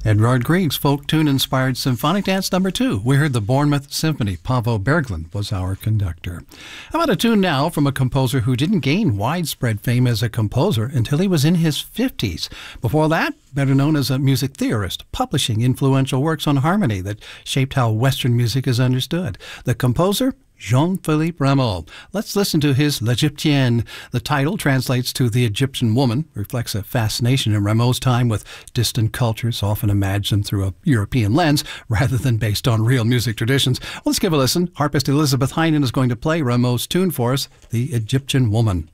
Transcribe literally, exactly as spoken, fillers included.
Edvard Grieg's folk tune-inspired symphonic dance number two. We heard the Bournemouth Symphony. Paavo Berglund was our conductor. How about a tune now from a composer who didn't gain widespread fame as a composer until he was in his fifties. Before that, better known as a music theorist, publishing influential works on harmony that shaped how Western music is understood. The composer, Jean-Philippe Rameau. Let's listen to his L'Egyptienne. The title translates to The Egyptian Woman, reflects a fascination in Rameau's time with distant cultures, often imagined through a European lens rather than based on real music traditions. Let's give a listen. Harpist Elizabeth Heinen is going to play Rameau's tune for us, The Egyptian Woman.